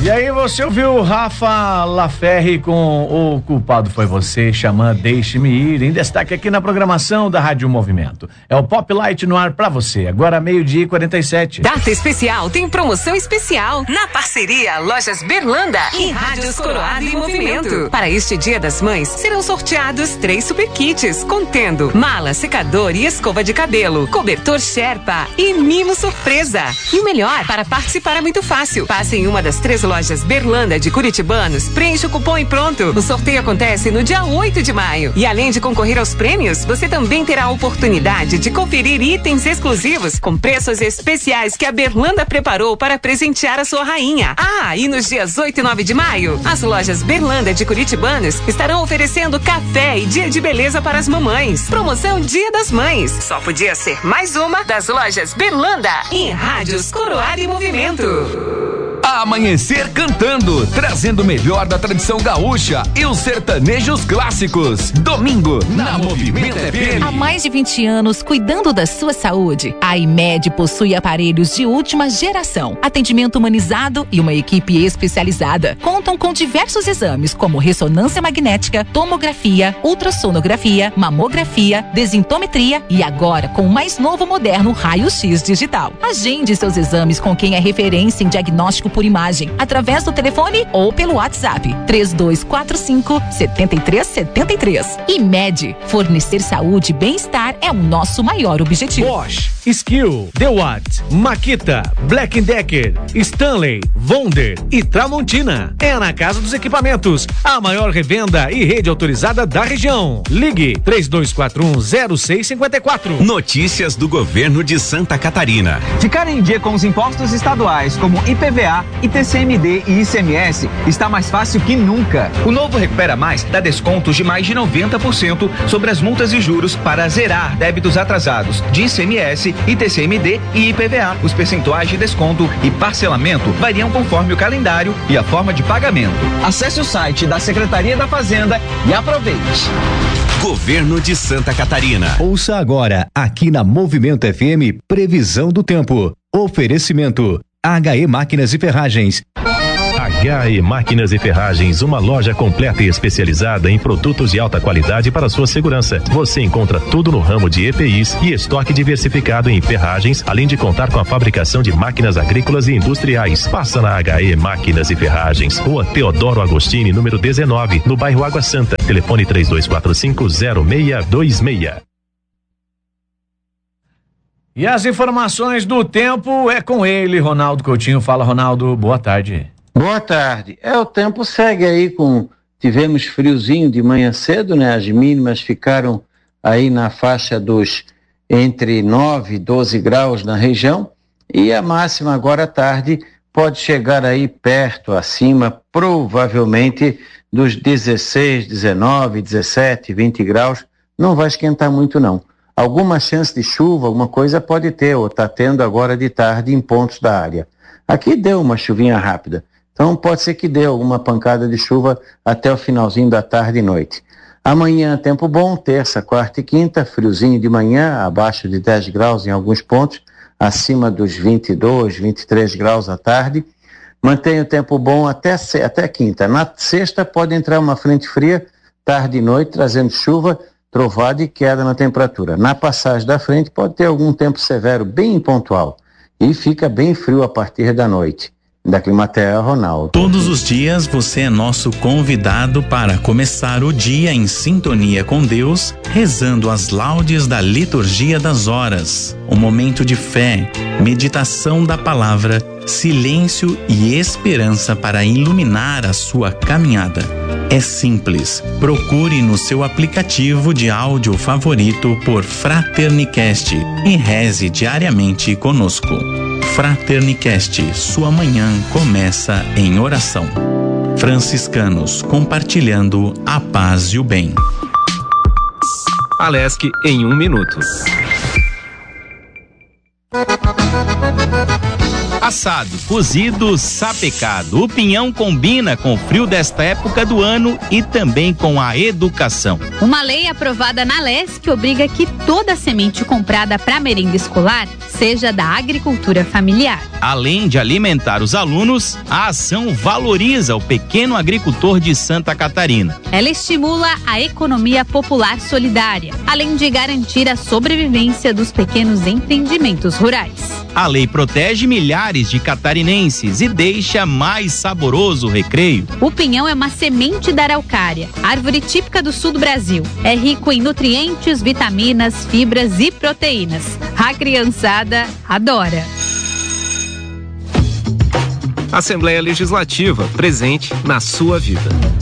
E aí você ouviu Rafa Laferre com O Culpado Foi Você, Xamã, Deixe-me Ir, em destaque aqui na programação da Rádio Movimento. É o Pop Light no ar pra você, agora 12:47. Data especial tem promoção especial na parceria Lojas Berlanda e Rádios Coroado em Movimento. Para este Dia das Mães, serão sorteados 3 super kits, contendo mala, secador e escova de cabelo, cobertor Sherpa e mimo surpresa. E o melhor, para participar é muito fácil. Passe em uma das 3 lojas Berlanda de Curitibanos, preencha o cupom e pronto. O sorteio acontece no dia 8 de maio. E além de concorrer aos prêmios, você também terá a oportunidade de conferir itens exclusivos com preços especiais que a Berlanda preparou para presentear a sua rainha. Ah, e nos dias 8 e 9 de maio, as lojas Berlanda de Curitibanos estarão oferecendo café e dia de beleza para as mamães. Promoção Dia das Mães. Só podia ser mais uma das lojas Berlanda em Rádios Coroado em Movimento. Amanhecer cantando, trazendo o melhor da tradição gaúcha e os sertanejos clássicos. Domingo, na Movimento FM. Há mais de 20 anos, cuidando da sua saúde, a IMED possui aparelhos de última geração, atendimento humanizado e uma equipe especializada. Contam com diversos exames, como ressonância magnética, tomografia, ultrassonografia, mamografia, desintometria e agora com o mais novo moderno raio-x digital. Agende seus exames com quem é referência em diagnóstico por imagem, através do telefone ou pelo WhatsApp 3245-7373. IMED, fornecer saúde e bem-estar é o nosso maior objetivo. Bosch, Skill, DeWatt, Makita, Black & Decker, Stanley, Wonder e Tramontina. É na Casa dos Equipamentos, a maior revenda e rede autorizada da região. Ligue 3241-0654. Notícias do governo de Santa Catarina. Ficar em dia com os impostos estaduais como IPVA, ITCMD e ICMS está mais fácil que nunca. O novo Recupera Mais dá descontos de mais de 90% sobre as multas e juros para zerar débitos atrasados de ICMS, ITCMD e IPVA. Os percentuais de desconto e parcelamento variam conforme o calendário e a forma de pagamento. Acesse o site da Secretaria da Fazenda e aproveite. Governo de Santa Catarina. Ouça agora, aqui na Movimento FM, previsão do tempo. Oferecimento HE Máquinas e Ferragens. HE Máquinas e Ferragens, uma loja completa e especializada em produtos de alta qualidade para sua segurança. Você encontra tudo no ramo de EPIs e estoque diversificado em ferragens, além de contar com a fabricação de máquinas agrícolas e industriais. Passa na HE Máquinas e Ferragens, Rua Teodoro Agostini, número 19, no bairro Água Santa. Telefone 3245-0626. E as informações do tempo é com ele, Ronaldo Coutinho. Fala, Ronaldo, boa tarde. Boa tarde. O tempo segue aí tivemos friozinho de manhã cedo, né? As mínimas ficaram aí na faixa dos entre 9 e 12 graus na região e a máxima agora à tarde pode chegar aí perto, acima, provavelmente dos 16, 19, 17, 20 graus. Não vai esquentar muito não. Alguma chance de chuva, alguma coisa pode ter, ou está tendo agora de tarde em pontos da área. Aqui deu uma chuvinha rápida, então pode ser que dê alguma pancada de chuva até o finalzinho da tarde e noite. Amanhã tempo bom, terça, quarta e quinta, friozinho de manhã, abaixo de 10 graus em alguns pontos, acima dos 22, 23 graus à tarde. Mantém o tempo bom até quinta. Na sexta pode entrar uma frente fria, tarde e noite, trazendo chuva, trovada e queda na temperatura. Na passagem da frente pode ter algum tempo severo, bem pontual, e fica bem frio a partir da noite. Da Climatea, Ronaldo. Todos os dias você é nosso convidado para começar o dia em sintonia com Deus, rezando as laudes da liturgia das horas. Um momento de fé, meditação da palavra, silêncio e esperança para iluminar a sua caminhada. É simples. Procure no seu aplicativo de áudio favorito por Fraternicast e reze diariamente conosco. Fraternicast, sua manhã começa em oração. Franciscanos, compartilhando a paz e o bem. Alesc em 1 minuto. As assado, cozido, sapecado. O pinhão combina com o frio desta época do ano e também com a educação. Uma lei aprovada na LESC obriga que toda semente comprada para merenda escolar seja da agricultura familiar. Além de alimentar os alunos, a ação valoriza o pequeno agricultor de Santa Catarina. Ela estimula a economia popular solidária, além de garantir a sobrevivência dos pequenos empreendimentos rurais. A lei protege milhares de catarinenses e deixa mais saboroso o recreio. O pinhão é uma semente da araucária, árvore típica do sul do Brasil. É rico em nutrientes, vitaminas, fibras e proteínas. A criançada adora. Assembleia Legislativa, presente na sua vida.